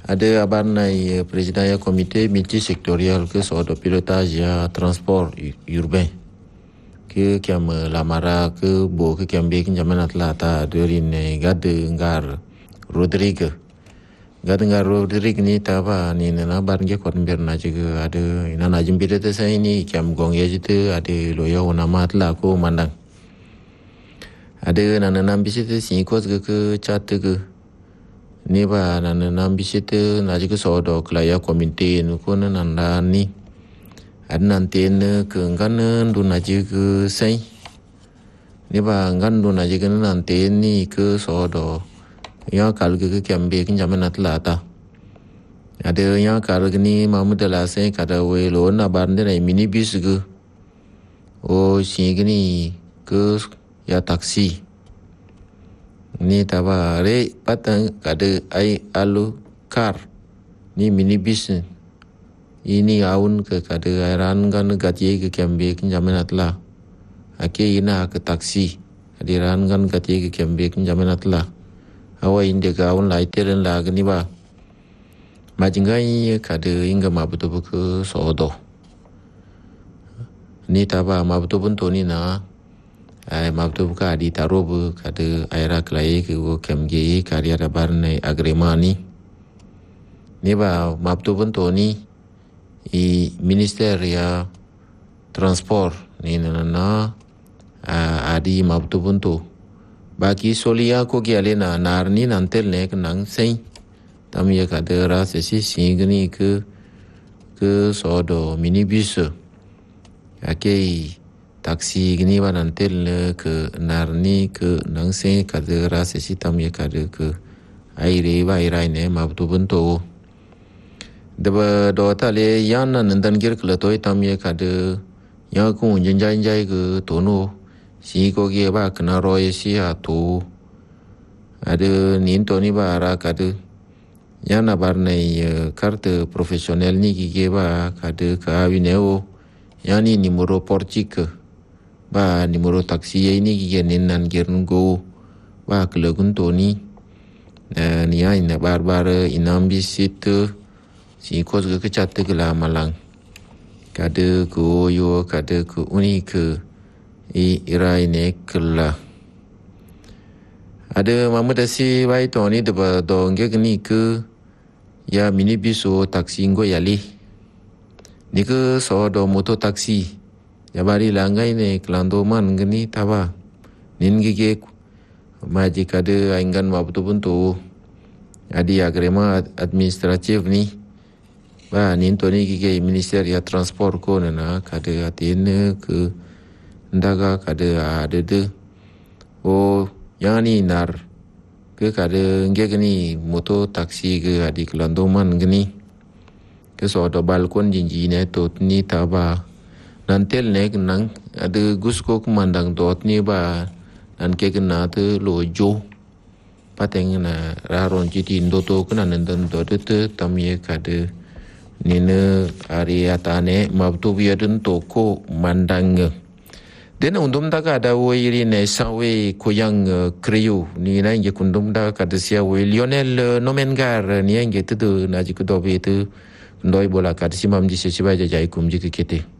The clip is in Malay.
Ada abar nai Presiden ya Komite Multisectorial ke soal pilotage ya transport urbain ke kiam lamara ke bo ke kiam be kin jaman atlata dorin gade ngar Rodrigue ni taba ni na bar nge kon berna juga ada ina na jimbire te sai ni kiam gong ya jitu ada loya ona matla ko mandang ada nana nambisi te si kos ke chat ke ni ba nana nambisi te na jiku sodo klaya komite nu ko nanda ni ada nanti ke ngan ndu na jiku sai ni ba ngan ndu na jiku nanti ni ke sodo yang kalau ke kiambe kin jaman atlata ada yang kalau ni mamu dala sai kada we lo na bande na minibus ke o si gini ke ya taksi ni taba re patang kada ai alu car ni minibus ini aun ke kada airan kan gaji ke kiambe kin jaman atla ake ina ke taksi adiran kan gaji ke kiambe kin jaman atla awa inde gaun lai teren la gani ba majingai kada inga mabuto ke sodo ni taba mabuto bunto ni na ai mabuto ka di tarobu kada aira klai ke go kemge karya da barne agremani ni ba mabuto bunto ni i minister ya transport ni na adi mabuto bunto baki solia ko giale na narni nantel ne nang sei tam ye ka de ra se si singni ke sodo minibus ake taksi gni wa nantel ne ke narni ke nang sei ka de ra se si tam ye ka de ke ai re ba irai ne ma bu bunto de ba do ta le yan nan dan gir kla toy tam ye ka de ya ku jin jai ke to no si ko ge ba kana roye si atu ada nin to ni ba ra kade yana bar nei carte professionnel ni ge ba kade ka wineo yani numero portique ba numero taxi ni ge nin nan gern go ba klegun to ni ni ai na bar inambi sit si ko ge chat ge la malang kade ko yo kade ko unique irai ne kela ada mamu dasi bai to ni de ba dongge ni ke ya minibus o taksi ngo yali ni ke so do moto taksi ya bari langai ne klando man gni taba nin ge maji kade aingan ma betul buntu adi agrema administratif ni ba nin to ni ge minister ya transport ko na kade atin ke ndaga kada ada de o yani nar ke kada ngegni moto taksi ke adi kelandoman gni ke so do balkon jinji ne to ni taba nantel ne nang ada gusko kumandang dot ni ba nan ke kena te lojo pateng na raron jiti ndoto kana nandan do te tamye kada nina ariatane mabtu biadun toko mandang dena undum daga ada wiri ne sawe koyang kriu ni na nge kundum daga kada sia we Lionel Nomengar ni nge tudu na jikudobe tu ndoi bola kada simam di sesiba jajai kum jikete